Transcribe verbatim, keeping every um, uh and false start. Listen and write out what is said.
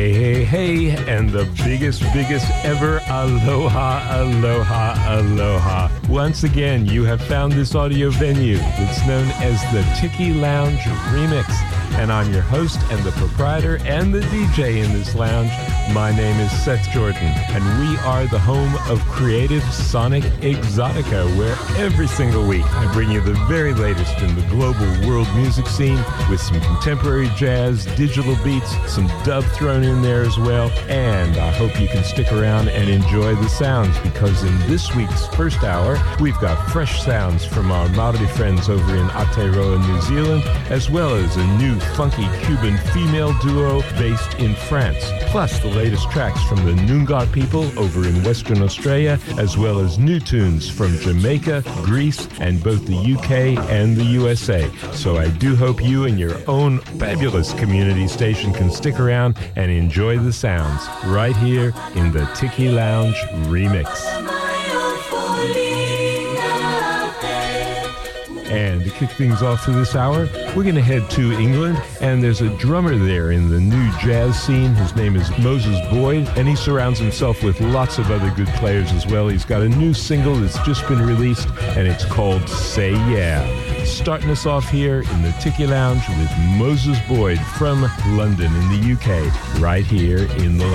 Hey, hey, hey, and the biggest, biggest ever aloha, aloha, aloha. Once again, you have found this audio venue that's known as the Tiki Lounge Remix. And I'm your host and the proprietor and the D J in this lounge. My name is Seth Jordan, and we are the home of Creative Sonic Exotica, where every single week I bring you the very latest in the global world music scene with some contemporary jazz, digital beats, some dub thrown in there as well. And I hope you can stick around and enjoy the sounds, because in this week's first hour, we've got fresh sounds from our Maori friends over in Aotearoa, New Zealand, as well as a new funky Cuban female duo based in France, plus the latest tracks from the Noongar people over in Western Australia, as well as new tunes from Jamaica, Greece, and both the U K and the U S A. So I do hope you and your own fabulous community station can stick around and enjoy the sounds right here in the Tiki Lounge Remix. And to kick things off for this hour, we're going to head to England, and there's a drummer there in the new jazz scene. His name is Moses Boyd, and he surrounds himself with lots of other good players as well. He's got a new single that's just been released, and it's called Say Yeah. Starting us off here in the Tiki Lounge with Moses Boyd from London in the U K, right here in the